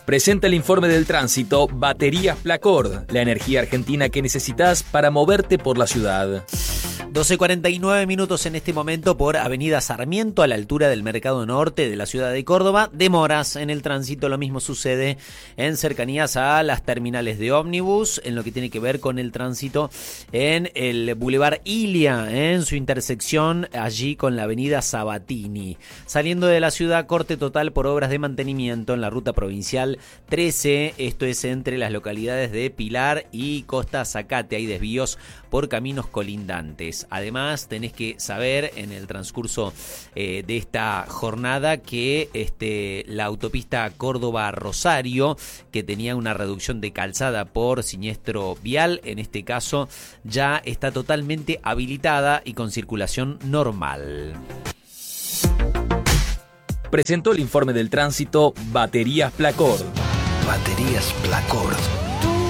Presenta el informe del tránsito Baterías Placord, la energía argentina que necesitas para moverte por la ciudad. 12:49 en este momento por Avenida Sarmiento, a la altura del Mercado Norte de la ciudad de Córdoba. Demoras en el tránsito, lo mismo sucede en cercanías a las terminales de ómnibus, en lo que tiene que ver con el tránsito en el Boulevard Ilia, en su intersección allí con la Avenida Sabatini. Saliendo de la ciudad, corte total por obras de mantenimiento en la ruta provincial 13, esto es entre las localidades de Pilar y Costa Zacate. Hay desvíos por caminos colindantes. Además, tenés que saber en el transcurso de esta jornada que la autopista Córdoba-Rosario, que tenía una reducción de calzada por siniestro vial, en este caso ya está totalmente habilitada y con circulación normal. Presentó el informe del tránsito Baterías Placord. Baterías Placord.